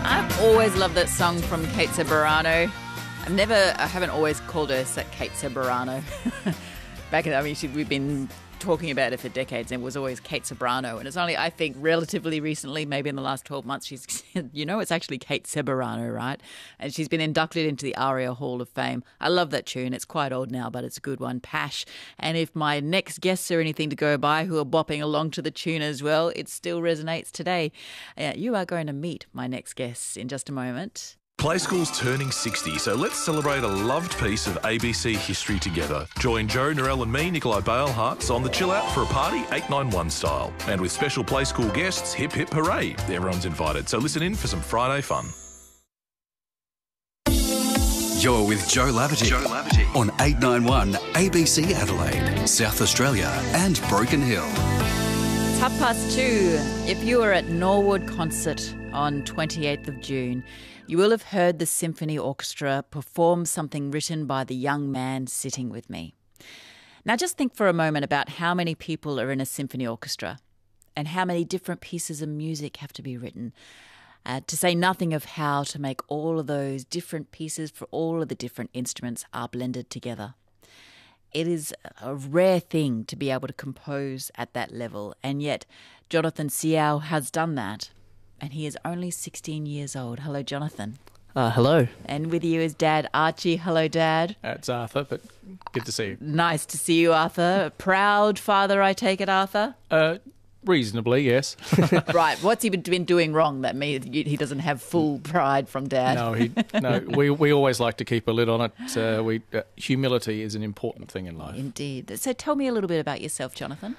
I've always loved that song from Kate Ceberano. I haven't always called her Kate Ceberano. We've been talking about it for decades, and it was always Kate Ceberano. And it's only, I think, relatively recently, maybe in the last 12 months, she's, it's actually Kate Ceberano, right? And she's been inducted into the ARIA Hall of Fame. I love that tune. It's quite old now, but it's a good one. Pash. And if my next guests are anything to go by who are bopping along to the tune as well, it still resonates today. You are going to meet my next guests in just a moment. Play School's turning 60, so let's celebrate a loved piece of ABC history together. Join Joe, Narelle and me, Nikolai Balehartz, on the Chill Out for a party 891 style. And with special Play School guests, hip hip hooray. Everyone's invited, so listen in for some Friday fun. You're with Joe Laverty on 891 ABC Adelaide, South Australia and Broken Hill. It's 2:30. If you were at Norwood Concert on 28th of June, you will have heard the symphony orchestra perform something written by the young man sitting with me. Now just think for a moment about how many people are in a symphony orchestra and how many different pieces of music have to be written, to say nothing of how to make all of those different pieces for all of the different instruments are blended together. It is a rare thing to be able to compose at that level, and yet Jonathan Siao has done that. And he is only 16 years old. Hello, Jonathan. Hello. And with you is Dad Archie. Hello, Dad. It's Arthur, but good to see you. Nice to see you, Arthur. Proud father, I take it, Arthur? Reasonably, yes. Right. What's he been doing wrong that he doesn't have full pride from Dad? No. We always like to keep a lid on it. Humility is an important thing in life. Indeed. So tell me a little bit about yourself, Jonathan.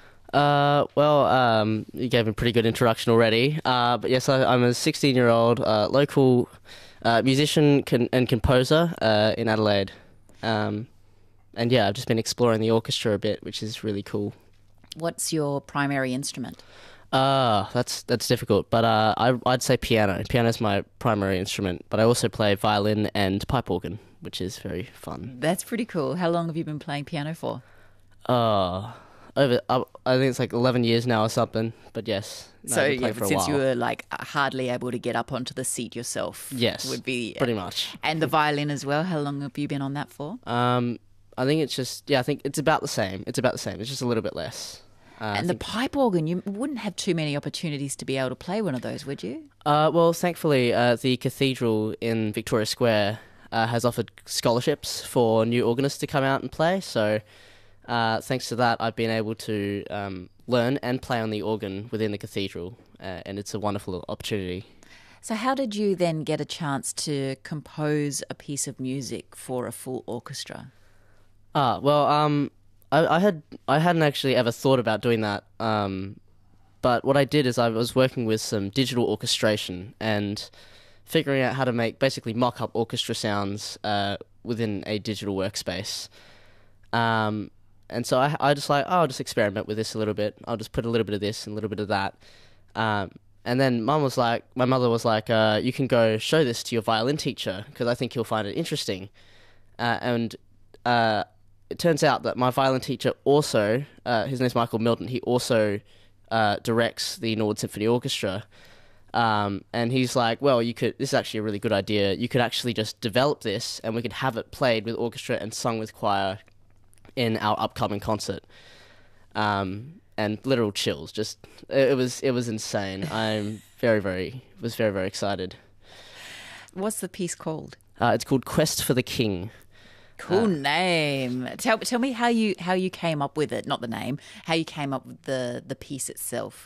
You gave a pretty good introduction already. But yes, I'm a 16-year-old local musician and composer in Adelaide. And yeah, I've just been exploring the orchestra a bit, which is really cool. What's your primary instrument? That's difficult, but I'd say piano. Piano's my primary instrument, but I also play violin and pipe organ, which is very fun. That's pretty cool. How long have you been playing piano for? I think it's like 11 years now or something, but yes. So since you were hardly able to get up onto the seat yourself. Yes, would be pretty much. And the violin as well, how long have you been on that for? I think it's about the same. It's just a little bit less. And the pipe organ, you wouldn't have too many opportunities to be able to play one of those, would you? Well, thankfully, the cathedral in Victoria Square has offered scholarships for new organists to come out and play, so thanks to that, I've been able to learn and play on the organ within the cathedral, and it's a wonderful opportunity. So how did you then get a chance to compose a piece of music for a full orchestra? I hadn't actually ever thought about doing that, but what I did is I was working with some digital orchestration and figuring out how to make basically mock-up orchestra sounds within a digital workspace. And so I just I'll just experiment with this a little bit. I'll just put a little bit of this and a little bit of that. And then my mother was like, you can go show this to your violin teacher because I think he'll find it interesting. And it turns out that my violin teacher also, his name's Michael Milton, he also directs the Norwood Symphony Orchestra. And he's like, well, this is actually a really good idea. You could actually just develop this and we could have it played with orchestra and sung with choir in our upcoming concert. And literal chills. It was insane. I'm very, very excited. What's the piece called? It's called Quest for the King. Cool name. Tell me how you came up with it, not the name, how you came up with the piece itself.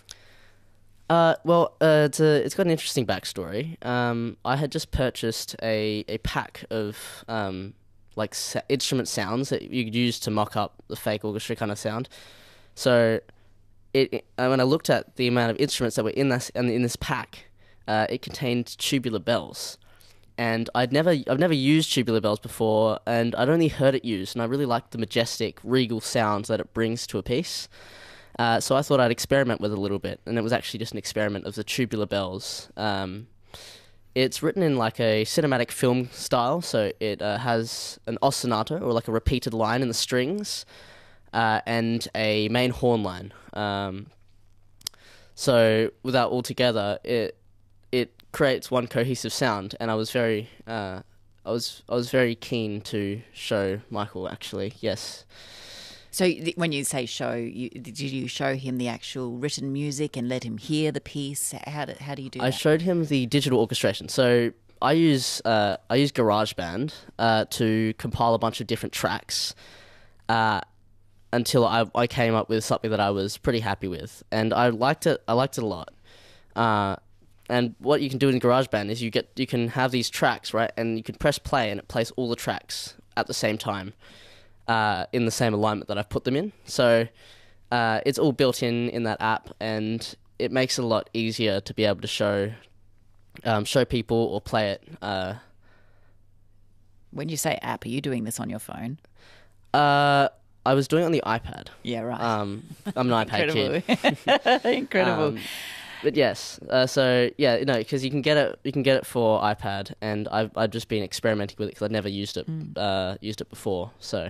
It's got an interesting backstory. I had just purchased a pack of instrument sounds that you could use to mock up the fake orchestra kind of sound. So when I looked at the amount of instruments that were in this pack, it contained tubular bells. And I've never used tubular bells before, and I'd only heard it used, and I really liked the majestic, regal sounds that it brings to a piece. So I thought I'd experiment with it a little bit, and it was actually just an experiment of the tubular bells. It's written in like a cinematic film style, so it has an ostinato, or like a repeated line in the strings, and a main horn line. So with that all together, it creates one cohesive sound, and I was very I was very keen to show Michael, actually. Yes. So when you say show, did you show him the actual written music and let him hear the piece? How do you do that? I showed him the digital orchestration. So I use GarageBand to compile a bunch of different tracks until I came up with something that I was pretty happy with, and I liked it. I liked it a lot. And what you can do in GarageBand is you can have these tracks, right, and you can press play and it plays all the tracks at the same time in the same alignment that I've put them in. So it's all built in that app, and it makes it a lot easier to be able to show people or play it. When you say app, are you doing this on your phone? I was doing it on the iPad. Yeah, right. I'm an iPad kid. Incredible. But yes, so yeah, because you can get it for iPad, and I've just been experimenting with it because I'd never used it before. So